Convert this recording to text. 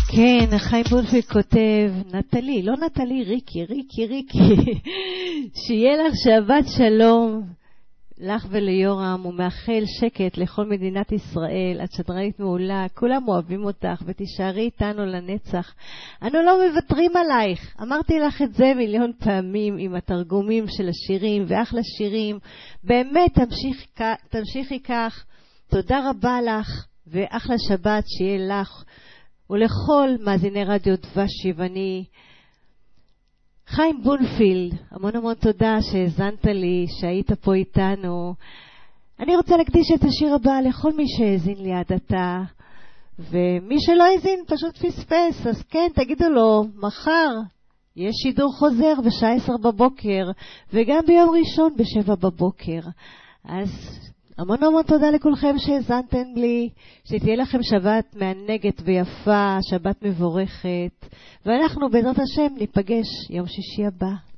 כן, חיים בונפיל כותב, נטלי, לא נטלי, ריקי, שיהיה לך שבת שלום, לך וליורם, ומאחל שקט לכל מדינת ישראל, את שדרנית מעולה, כולם אוהבים אותך, ותישארי איתנו לנצח. אנו לא מוותרים עלייך, אמרתי לך את זה מיליון פעמים, עם התרגומים של השירים, ואחלה שירים, באמת תמשיכי כך, תודה רבה לך, ואחלה שבת שיהיה לך, ולכל מאזיני רדיו דבש, ואני חיים בונפילד, המון תודה שהזנת לי, שהיית פה איתנו. אני רוצה להקדיש את השיר הבא לכל מי שהאזין לי עד עתה, ומי שלא האזין פשוט פספס, אז כן, תגידו לו, מחר יש שידור חוזר בשעה 10 בבוקר, וגם ביום ראשון ב7 בבוקר. אז המון תודה לכולכם שהזנתם לי, שתהיה לכם שבת מענגת ויפה, שבת מבורכת, ואנחנו בעזרת השם ניפגש יום שישי הבא.